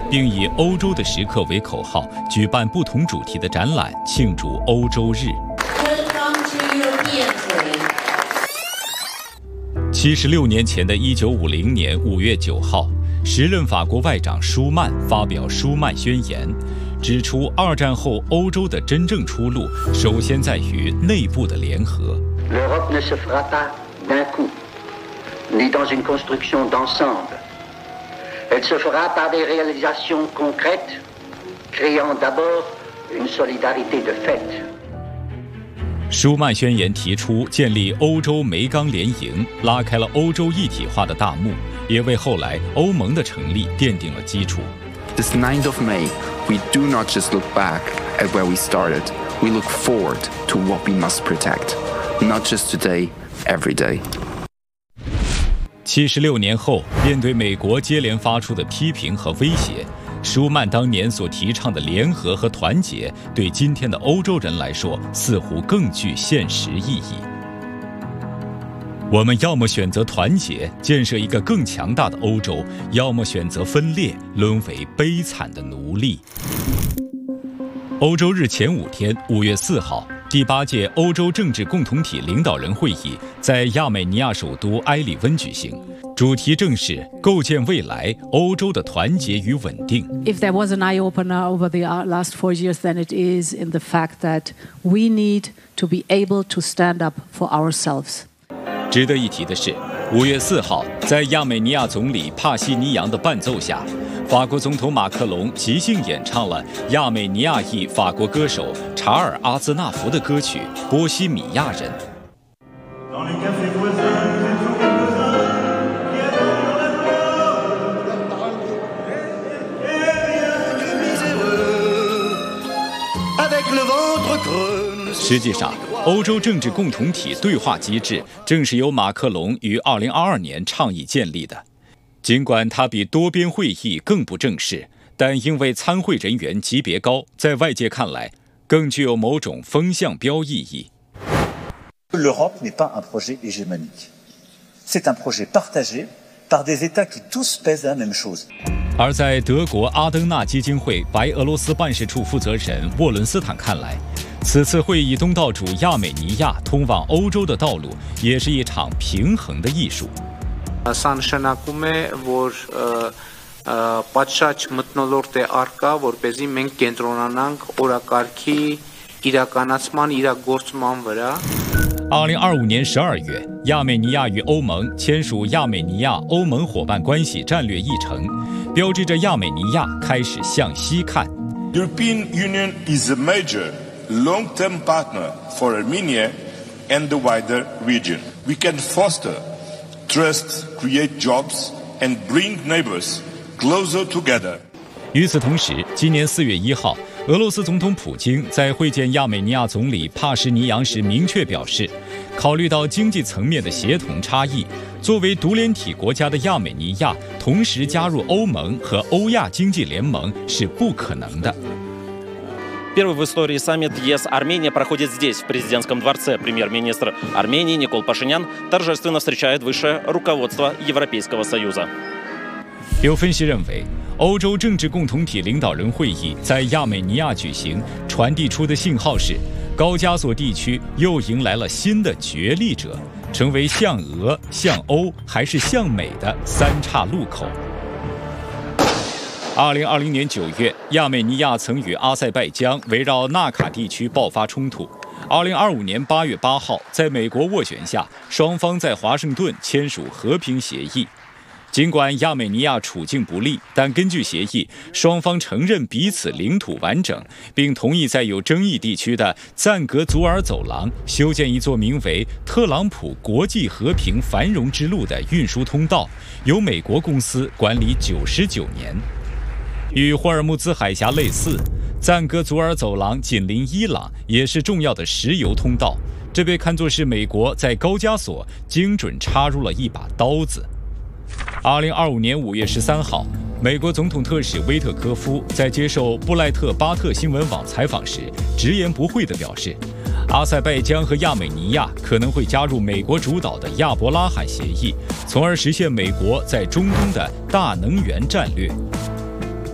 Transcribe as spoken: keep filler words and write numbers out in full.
并以“欧洲的时刻”为口号，举办不同主题的展览，庆祝欧洲日。七十六年前的一九五零年五月九号，时任法国外长舒曼发表《舒曼宣言》，指出二战后欧洲的真正出路，首先在于内部的联合。 L'Europe ne se fera pas d'un coup, ni dans une construction d'ensemble. Elle se fera par des réalisations concrètes, créant d'abord une solidarité de fait. 舒曼宣言提出建立欧洲煤钢联营，拉开了欧洲一体化的大幕，也为后来欧盟的成立奠定了基础。 This ninth of May, we do not just look back at where we started. We look forward to what we must protect, not just today, every day. 七十六年后，面对美国接连发出的批评和威胁，舒曼当年所提倡的联合和团结，对今天的欧洲人来说，似乎更具现实意义。我们要么选择团结，建设一个更强大的欧洲，要么选择分裂，沦为悲惨的奴隶。欧洲日前五天，五月四号，第八届欧洲政治共同体领导人会议在亚美尼亚首都埃里温举行，主题正是构建未来欧洲的团结与稳定。 If there was an eye-opener over the last four years, then it is in the fact that we need to be able to stand up for ourselves. 值得一提的是，五月四号，在亚美尼亚总理帕西尼扬的伴奏下，法国总统马克龙即兴演唱了亚美尼亚裔法国歌手查尔阿兹纳福的歌曲《波西米亚人》。实际上，欧洲政治共同体对话机制正是由马克龙于二零二二年倡议建立的。尽管它比多边会议更不正式，但因为参会人员级别高，在外界看来更具有某种风向标意义。 L'Europe n'est pas un projet hégémonique. C'est un projet partagé par des États qui tous pèsent la même chose. 而在德国阿登纳基金会白俄罗斯办事处负责人沃伦斯坦看来，此次会议东道主亚美尼亚通往欧洲的道路，也是一场平衡的艺术。 Սանշանակում է, որ պատշաճ մթնոլորտ է առկա, որպեսզի մենք կենտրոնանանք օրակարգի իրականացման, իրագործման վրա。 二零二五年十二月，亚美尼亚与欧盟签署亚美尼亚欧盟伙伴关系战略议程，标志着亚美尼亚开始向西看。 European Union is a major long-term partner for Armenia and the wider region. We can foster trust, create jobs, and bring neighbors closer together. 与此同时，今年四月一号，俄罗斯总统普京在会见亚美尼亚总理帕什尼扬时明确表示，考虑到经济层面的协同差异，作为独联体国家的亚美尼亚同时加入欧盟和欧亚经济联盟是不可能的。 Первый в истории саммит ЕС-Армения проходит здесь, в президентском дворце. Премьер-министр Армении Никол Пашинян торжественно встречает высшее руководство Европейского Союза. 有分析认为，欧洲政治共同体领导人会议在亚美尼亚举行，传递出的信号是，高加索地区又迎来了新的角力者，成为向俄、向欧还是向美的三岔路口。二零二零年九月，亚美尼亚曾与阿塞拜疆围绕纳卡地区爆发冲突。二零二五年八月八号，在美国斡旋下，双方在华盛顿签署和平协议。尽管亚美尼亚处境不利，但根据协议，双方承认彼此领土完整，并同意在有争议地区的赞格祖尔走廊修建一座名为特朗普国际和平繁荣之路的运输通道，由美国公司管理九十九年。与霍尔木兹海峡类似，赞格祖尔走廊紧邻伊朗，也是重要的石油通道。这被看作是美国在高加索精准插入了一把刀子。二零二五年五月十三号，美国总统特使威特科夫在接受布莱特巴特新闻网采访时，直言不讳地表示，阿塞拜疆和亚美尼亚可能会加入美国主导的亚伯拉罕协议，从而实现美国在中东的大能源战略。